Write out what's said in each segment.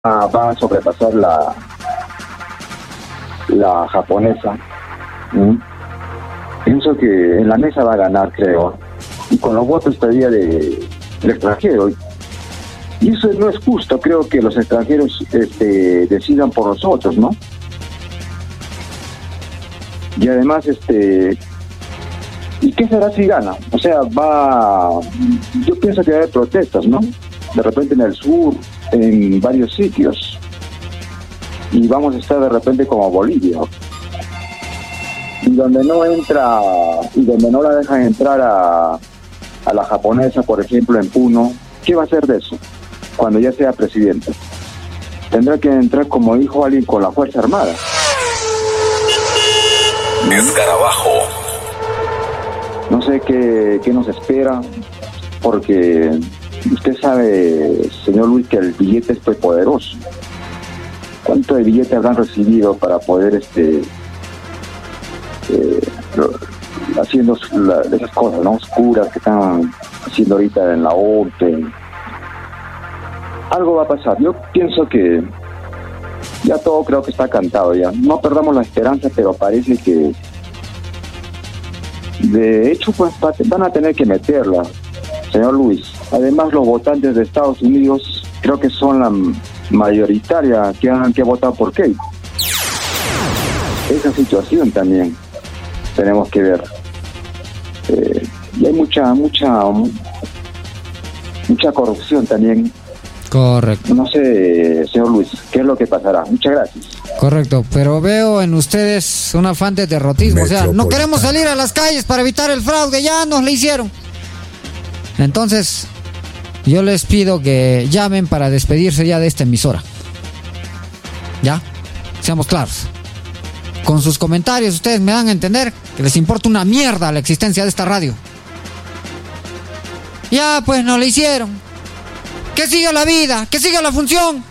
va a sobrepasar la japonesa. Pienso que en la mesa va a ganar, creo, y con los votos todavía del extranjero. Y eso no es justo, creo que los extranjeros decidan por nosotros, ¿no? Y además, ¿y qué será si gana? O sea, yo pienso que va a haber protestas, ¿no? De repente en el sur, en varios sitios, y vamos a estar de repente como Bolivia, y donde no la dejan entrar a la japonesa, por ejemplo, en Puno. ¿Qué va a hacer de eso cuando ya sea presidente? Tendrá que entrar, como dijo alguien, con la Fuerza Armada. Escarabajo. No sé qué nos espera, porque usted sabe, señor Luis, que el billete es muy poderoso. ¿Cuánto de billete habrán recibido para poder haciendo esas cosas, ¿no?, oscuras que están haciendo ahorita en la OTE? Algo va a pasar. Yo pienso que ya todo creo que está cantado ya. No perdamos la esperanza, pero parece que de hecho pues van a tener que meterla, señor Luis. Además, los votantes de Estados Unidos creo que son la mayoritaria que votado por Keiko. Esa situación también tenemos que ver. Y hay mucha corrupción también. Correcto. No sé, señor Luis, ¿qué es lo que pasará? Muchas gracias. Correcto, pero veo en ustedes un afán de derrotismo. O sea, no queremos salir a las calles para evitar el fraude, ya nos le hicieron. Entonces, yo les pido que llamen para despedirse ya de esta emisora. ¿Ya? Seamos claros. Con sus comentarios ustedes me dan a entender que les importa una mierda la existencia de esta radio. Ya, pues nos le hicieron. Que siga la vida, que siga la función.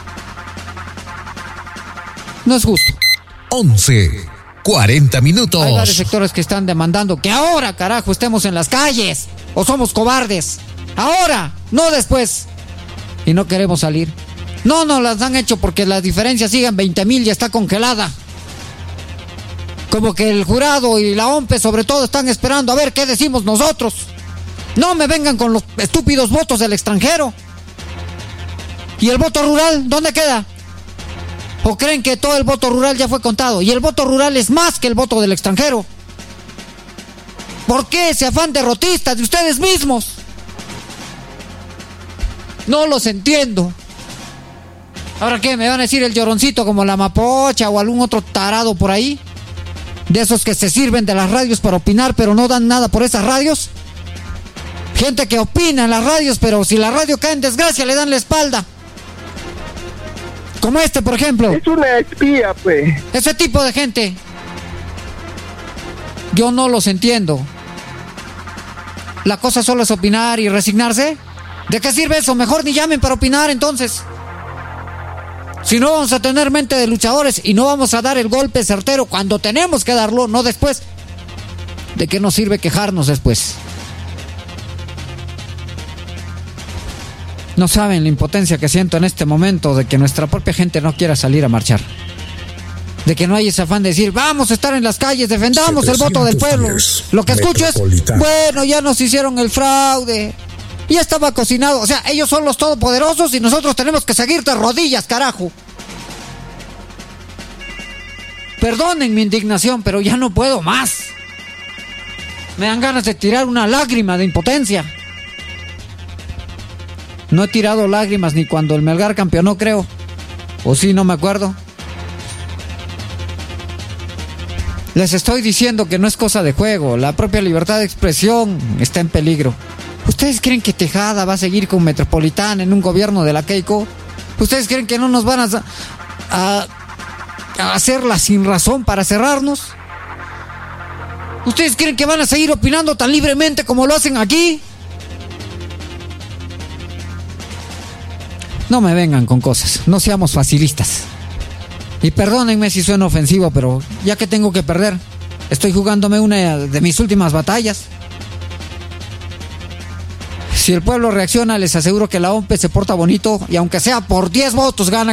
No es justo. 11:40 minutos. Hay varios sectores que están demandando que ahora, carajo, estemos en las calles. O somos cobardes. Ahora, no después. Y no queremos salir. No nos las han hecho porque la diferencia sigue en 20,000 y está congelada. Como que el jurado y la OMPE sobre todo están esperando a ver qué decimos nosotros. No me vengan con los estúpidos votos del extranjero. ¿Y el voto rural dónde queda? ¿O creen que todo el voto rural ya fue contado? Y el voto rural es más que el voto del extranjero. ¿Por qué ese afán derrotista de ustedes mismos? No los entiendo. ¿Ahora qué? ¿Me van a decir el lloroncito como la Mapocha o algún otro tarado por ahí? De esos que se sirven de las radios para opinar pero no dan nada por esas radios. Gente que opina en las radios, pero si la radio cae en desgracia le dan la espalda. Como por ejemplo. Es una espía, pues. Ese tipo de gente. Yo no los entiendo. La cosa solo es opinar y resignarse. ¿De qué sirve eso? Mejor ni llamen para opinar entonces. Si no, vamos a tener mente de luchadores y no vamos a dar el golpe certero cuando tenemos que darlo, no después. ¿De qué nos sirve quejarnos después? No saben la impotencia que siento en este momento de que nuestra propia gente no quiera salir a marchar. De que no hay ese afán de decir, vamos a estar en las calles, defendamos el voto del pueblo. Lo que escucho es, bueno, ya nos hicieron el fraude. Ya estaba cocinado. O sea, ellos son los todopoderosos y nosotros tenemos que seguir de rodillas, carajo. Perdonen mi indignación, pero ya no puedo más. Me dan ganas de tirar una lágrima de impotencia. No he tirado lágrimas ni cuando el Melgar campeonó, creo. O sí, no me acuerdo. Les estoy diciendo que no es cosa de juego. La propia libertad de expresión está en peligro. ¿Ustedes creen que Tejada va a seguir con Metropolitana en un gobierno de la Keiko? ¿Ustedes creen que no nos van a hacer la sin razón para cerrarnos? ¿Ustedes creen que van a seguir opinando tan libremente como lo hacen aquí? No me vengan con cosas, no seamos facilistas. Y perdónenme si sueno ofensivo, pero ya que tengo que perder, estoy jugándome una de mis últimas batallas. Si el pueblo reacciona, les aseguro que la OMP se porta bonito y aunque sea por 10 votos gana